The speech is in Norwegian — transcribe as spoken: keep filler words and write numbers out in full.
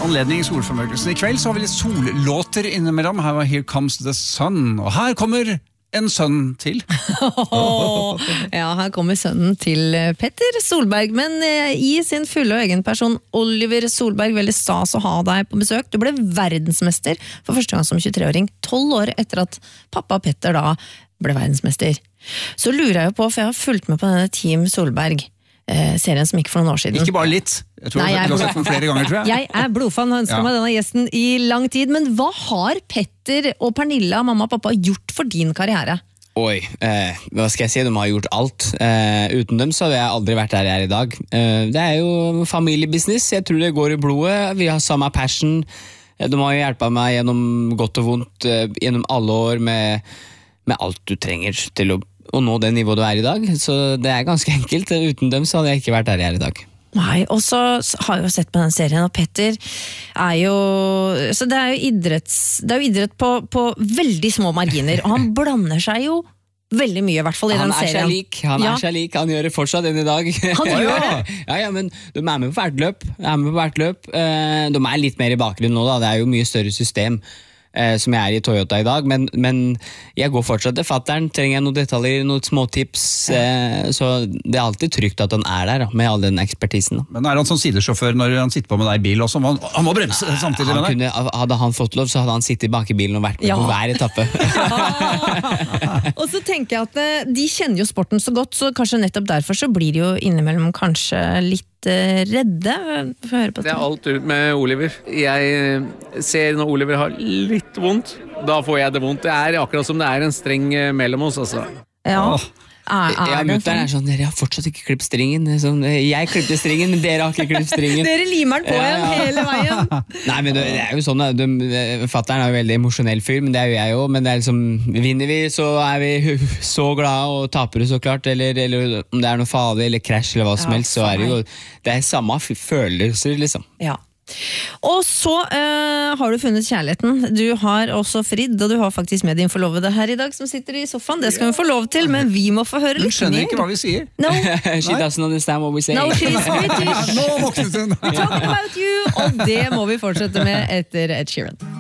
anledning solformørkelsen. I kveld så har vi litt sollåter innimellom. Her var Here Comes the Sun, og her kommer en sønn til. Ja, her kommer sønnen til Petter Solberg, men i sin fulle og egen person, Oliver Solberg, veldig stas å ha deg på besøk. Du ble verdensmester for første gang som tjuetre-åring, tolv år etter at pappa Petter da ble verdensmester. Så lurer jeg jo på, for jeg har fulgt med på denne Team Solberg, serien som gikk for noen år siden. Ikke bare litt. Jeg tror Nei, jeg, du har sett den flere ganger, tror jeg. Jeg er blodfan og ønsker ja. meg denne gjesten i lang tid, men hva har Petter og Pernilla, mamma og pappa, gjort for din karriere? Oi, eh, hva skal jeg si? De har gjort alt. Eh, uten dem så hadde jeg aldri vært der jeg er i dag. Eh, det er jo familiebusiness, jeg tror det går i blodet. Vi har samme passion. De har jo hjulpet meg gjennom godt og vondt, eh, gjennom alle år med, med alt du trenger til å og nå det nivået du er i dag, så det er ganske enkelt. Uten dem så hadde jeg ikke vært der jeg er i dag. Nei, og så har jeg jo sett på den serien, og Petter er jo, så det er jo idretts, det er jo idrett på, på veldig små marginer, og han blander seg jo veldig mye, i hvert fall i den serien. Han er seg lik, han ja. er seg lik, han gjør det fortsatt enn i dag. Han gjør det? Ja, ja, men de er med på hvert løp, er med på hvert løp. De er litt mer i bakgrunnen nå da, det er jo mye større system. Eh, som jeg er i Toyota i dag, men, men jeg går fortsatt til fatteren, trenger jeg noen detaljer, noen små tips, eh, så det er alltid trygt at han er der, da, med all den ekspertisen. Da. Men er han sånn sidesjåfør når han sitter på med deg i bil også? Han, han må bremse samtidig han med deg? Kunne, hadde han fått lov, så hadde han sittet bak i bilen og vært med ja. på hver etappe. Ja. Og så tenker jeg at de kjenner jo sporten så godt, så kanskje nettopp derfor så blir det jo innimellom kanskje litt redde. Få høre på det. Det er alt ut med Oliver. Jeg ser når Oliver har litt vondt, da får jeg det vondt. Det er akkurat som det er en streng mellom oss, altså. Ja. Åh. Er, er ja, mutteren er sånn, dere har fortsatt ikke klippet stringen. Sånn, jeg klippte stringen, men dere har ikke klippet stringen. Dere limer den på igjen ja, ja. hele veien. Nei, men det, det er jo sånn, de, fatteren er jo veldig emosjonell fyr, men det er jo jeg jo, men det er liksom, vinner vi, så er vi så glade, og taper det så klart, eller, eller om det er noe farlig, eller krasj, eller hva som helst, så er det jo, det er samme følelser, liksom. Ja. Og så uh, har du funnet kjærligheten. Du har også fridd, og du har faktisk med din forlovede her i dag som sitter i sofaen. Det skal vi få lov til, men vi må få høre litt mer. Hun skjønner ikke hva vi sier. No. She doesn't understand what we say. No, she's British. Nå våknet hun. We're talking about you, og det må vi fortsette med etter Ed Sheeran.